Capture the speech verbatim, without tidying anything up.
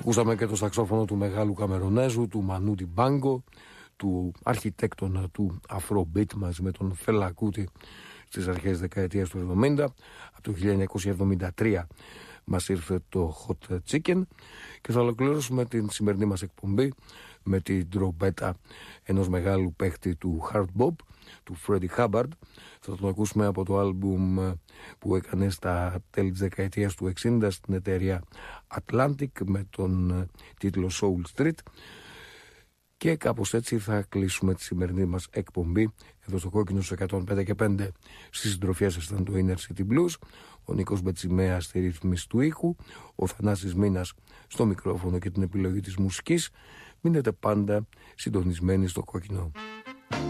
Ακούσαμε και το σαξόφωνο του μεγάλου Καμερονέζου, του Μανού Ντιμπάνγκο, του αρχιτέκτονα του Afrobeat μαζί με τον Φέλα Κούτι στις αρχές δεκαετίας του εβδομήντα. Από το χίλια εννιακόσια εβδομήντα τρία μας ήρθε το Hot Chicken και θα ολοκληρώσουμε την σημερινή μας εκπομπή με την τρομπέτα ενός μεγάλου παίχτη του hard bop, του Freddie Hubbard. Θα τον ακούσουμε από το άλμπουμ που έκανε στα τέλη της δεκαετίας του εξήντα στην εταιρεία Atlantic με τον τίτλο Soul Street. Και κάπως έτσι θα κλείσουμε τη σημερινή μας εκπομπή εδώ στο Κόκκινος εκατόν πέντε και πέντε. Στις συντροφιές σας ήταν το Inner City Blues, ο Νίκος Μπετσιμέας στη ρύθμιση του ήχου, ο Θανάσης Μίνας στο μικρόφωνο και την επιλογή της μουσικής. Μείνετε πάντα συντονισμένοι στο Κόκκινο.